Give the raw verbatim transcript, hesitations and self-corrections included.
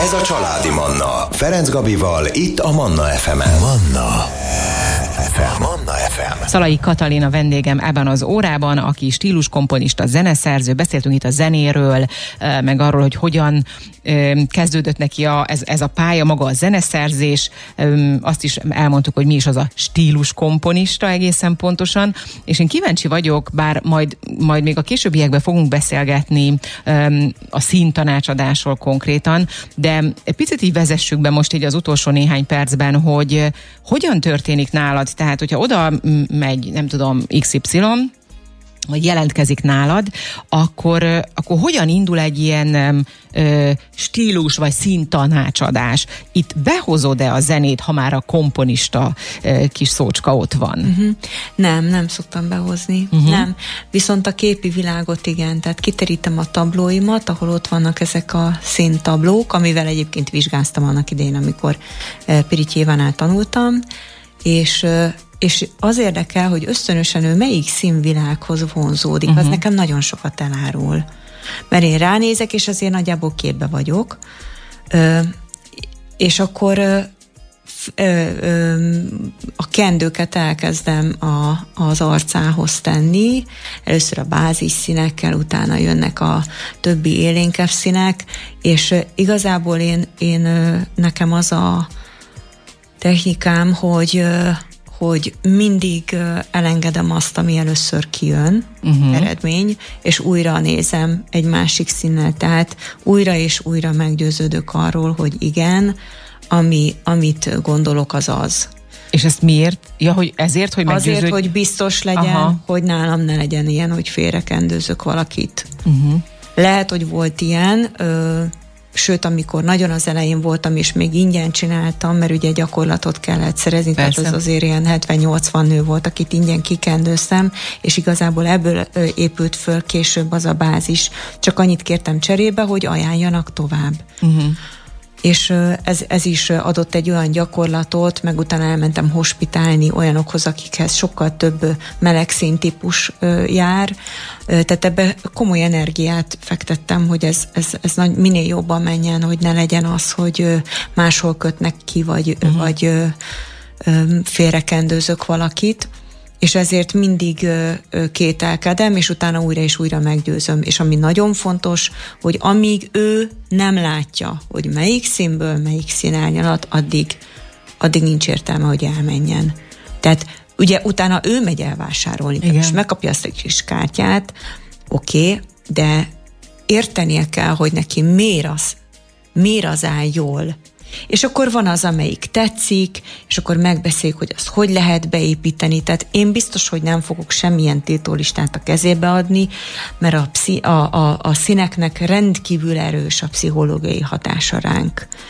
Ez a Családi Manna. Ferenc Gabival, itt a Manna ef emen. Manna ef em. Manna ef em. Szalai Katalin a vendégem ebben az órában, aki stíluskomponista, zeneszerző. Beszéltünk itt a zenéről, meg arról, hogy hogyan kezdődött neki a, ez, ez a pálya, maga a zeneszerzés. Azt is elmondtuk, hogy mi is az a stíluskomponista egészen pontosan. És én kíváncsi vagyok, bár majd, majd még a későbbiekben fogunk beszélgetni a színtanácsadásról konkrétan, de egy picit így vezessük be most így az utolsó néhány percben, hogy hogyan történik nálad, tehát hogyha oda megy, nem tudom, iksz ipszilon, vagy jelentkezik nálad, akkor, akkor hogyan indul egy ilyen ö, stílus vagy színtanácsadás? Itt behozod-e a zenét, ha már a komponista ö, kis szócska ott van? Uh-huh. Nem, nem szoktam behozni. Uh-huh. Nem. Viszont a képi világot igen, tehát kiterítem a tablóimat, ahol ott vannak ezek a színtablók, amivel egyébként vizsgáztam annak idején, amikor uh, Piritty Évánál tanultam, és uh, és az érdekel, hogy ösztönösen ő melyik színvilághoz vonzódik, uh-huh. az nekem nagyon sokat elárul. Mert én ránézek, és azért nagyjából képbe vagyok, ö, és akkor ö, ö, ö, a kendőket elkezdem a, az arcához tenni, először a bázis színekkel, utána jönnek a többi élénkebb színek, és ö, igazából én, én ö, nekem az a technikám, hogy ö, hogy mindig elengedem azt, ami először kijön, uh-huh. eredmény, és újra nézem egy másik színnel, tehát újra és újra meggyőződök arról, hogy igen, ami, amit gondolok, az az. És ezt miért? Ja, hogy ezért, hogy meggyőződj? Azért, hogy biztos legyen, aha. hogy nálam ne legyen ilyen, hogy félrekendőzök valakit. Uh-huh. Lehet, hogy volt ilyen, ö, sőt, amikor nagyon az elején voltam, és még ingyen csináltam, mert ugye gyakorlatot kellett szerezni, persze. Tehát az azért ilyen hetven-nyolcvan nő volt, akit ingyen kikendőztem, és igazából ebből épült föl később az a bázis. Csak annyit kértem cserébe, hogy ajánljanak tovább. Uh-huh. És ez, ez is adott egy olyan gyakorlatot, meg utána elmentem hospitálni olyanokhoz, akikhez sokkal több meleg színtípus jár. Tehát ebbe komoly energiát fektettem, hogy ez, ez, ez nagy, minél jobban menjen, hogy ne legyen az, hogy máshol kötnek ki, vagy, uh-huh. vagy félrekendőzök valakit. És ezért mindig kételkedem, és utána újra és újra meggyőzöm. És ami nagyon fontos, hogy amíg ő nem látja, hogy melyik színből melyik színárnyalat, addig, addig nincs értelme, hogy elmenjen. Tehát ugye utána ő megy elvásárolni, és megkapja azt a kis kártyát, oké, okay, de értenie kell, hogy neki miért az, miért az áll jól. És akkor van az, amelyik tetszik, és akkor megbeszéljük, hogy azt hogy lehet beépíteni. Tehát én biztos, hogy nem fogok semmilyen tiltólistát a kezébe adni, mert a, pszi, a, a, a színeknek rendkívül erős a pszichológiai hatása ránk.